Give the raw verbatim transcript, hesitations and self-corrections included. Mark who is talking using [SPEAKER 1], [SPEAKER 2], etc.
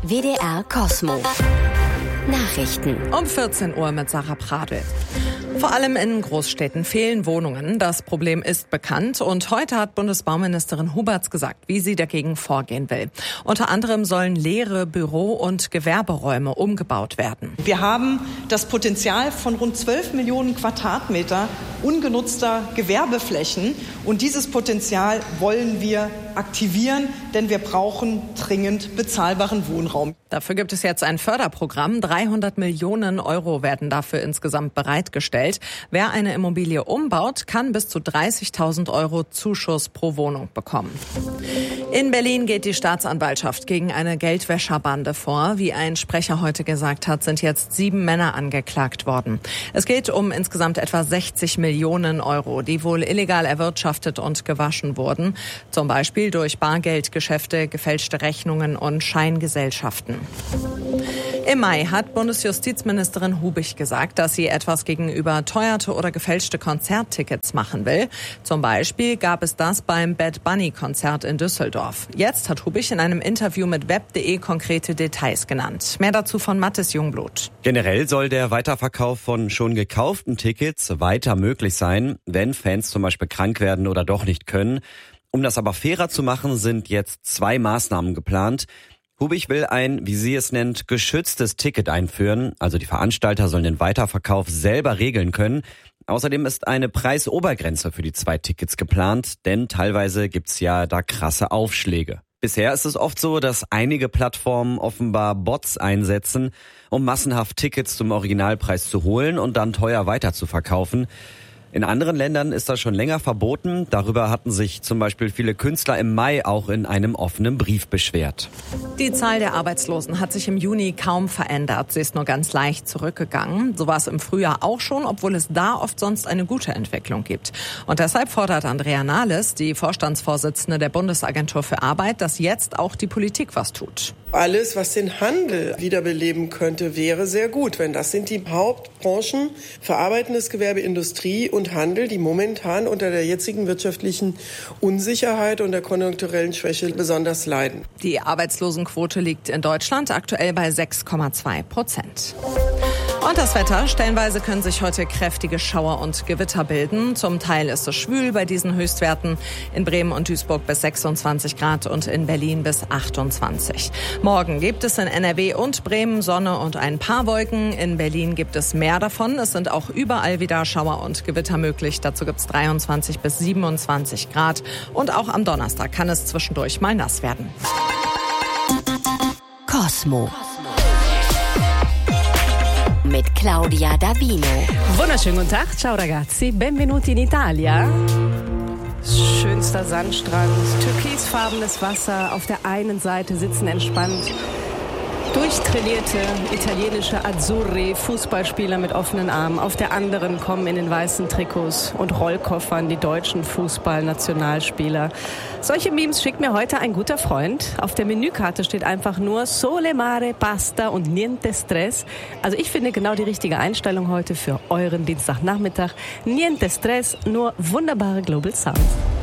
[SPEAKER 1] W D R Kosmo. Nachrichten.
[SPEAKER 2] Um vierzehn Uhr mit Sarah Pradl. Vor allem in Großstädten fehlen Wohnungen. Das Problem ist bekannt und heute hat Bundesbauministerin Huberts gesagt, wie sie dagegen vorgehen will. Unter anderem sollen leere Büro- und Gewerberäume umgebaut werden.
[SPEAKER 3] Wir haben das Potenzial von rund zwölf Millionen Quadratmeter ungenutzter Gewerbeflächen und dieses Potenzial wollen wir aktivieren, denn wir brauchen dringend bezahlbaren Wohnraum.
[SPEAKER 2] Dafür gibt es jetzt ein Förderprogramm. dreihundert Millionen Euro werden dafür insgesamt bereitgestellt. Wer eine Immobilie umbaut, kann bis zu dreißigtausend Euro Zuschuss pro Wohnung bekommen. In Berlin geht die Staatsanwaltschaft gegen eine Geldwäscherbande vor. Wie ein Sprecher heute gesagt hat, sind jetzt sieben Männer angeklagt worden. Es geht um insgesamt etwa sechzig Millionen Euro, die wohl illegal erwirtschaftet und gewaschen wurden. Zum Beispiel durch Bargeldgeschäfte, gefälschte Rechnungen und Scheingesellschaften. Im Mai hat Bundesjustizministerin Hubich gesagt, dass sie etwas gegen überteuerte oder gefälschte Konzerttickets machen will. Zum Beispiel gab es das beim Bad Bunny-Konzert in Düsseldorf. Jetzt hat Hubich in einem Interview mit web punkt de konkrete Details genannt. Mehr dazu von Mathis Jungblut.
[SPEAKER 4] Generell soll der Weiterverkauf von schon gekauften Tickets weiter möglich sein, wenn Fans zum Beispiel krank werden oder doch nicht können. Um das aber fairer zu machen, sind jetzt zwei Maßnahmen geplant. Hubich will ein, wie sie es nennt, geschütztes Ticket einführen. Also die Veranstalter sollen den Weiterverkauf selber regeln können. Außerdem ist eine Preisobergrenze für die zwei Tickets geplant, denn teilweise gibt's ja da krasse Aufschläge. Bisher ist es oft so, dass einige Plattformen offenbar Bots einsetzen, um massenhaft Tickets zum Originalpreis zu holen und dann teuer weiter zu verkaufen. In anderen Ländern ist das schon länger verboten. Darüber hatten sich zum Beispiel viele Künstler im Mai auch in einem offenen Brief beschwert.
[SPEAKER 2] Die Zahl der Arbeitslosen hat sich im Juni kaum verändert. Sie ist nur ganz leicht zurückgegangen. So war es im Frühjahr auch schon, obwohl es da oft sonst eine gute Entwicklung gibt. Und deshalb fordert Andrea Nahles, die Vorstandsvorsitzende der Bundesagentur für Arbeit, dass jetzt auch die Politik was tut.
[SPEAKER 5] Alles, was den Handel wiederbeleben könnte, wäre sehr gut. Wenn das sind die Hauptbranchen, verarbeitendes Gewerbe, Industrie und Handel, die momentan unter der jetzigen wirtschaftlichen Unsicherheit und der konjunkturellen Schwäche besonders leiden.
[SPEAKER 2] Die Arbeitslosenquote liegt in Deutschland aktuell bei sechs Komma zwei Prozent. Und das Wetter. Stellenweise können sich heute kräftige Schauer und Gewitter bilden. Zum Teil ist es schwül bei diesen Höchstwerten. In Bremen und Duisburg bis sechsundzwanzig Grad und in Berlin bis achtundzwanzig. Morgen gibt es in N R W und Bremen Sonne und ein paar Wolken. In Berlin gibt es mehr davon. Es sind auch überall wieder Schauer und Gewitter möglich. Dazu gibt es dreiundzwanzig bis siebenundzwanzig Grad. Und auch am Donnerstag kann es zwischendurch mal nass werden.
[SPEAKER 1] Kosmo. Mit Claudia Davino.
[SPEAKER 6] Wunderschönen guten Tag, ciao ragazzi, benvenuti in Italia. Schönster Sandstrand, türkisfarbenes Wasser, auf der einen Seite sitzen entspannt durchtrainierte italienische Azzurri, Fußballspieler mit offenen Armen. Auf der anderen kommen in den weißen Trikots und Rollkoffern die deutschen Fußballnationalspieler. Solche Memes schickt mir heute ein guter Freund. Auf der Menükarte steht einfach nur Sole, Mare, Pasta und Niente Stress. Also ich finde genau die richtige Einstellung heute für euren Dienstagnachmittag. Niente Stress, nur wunderbare Global Sounds.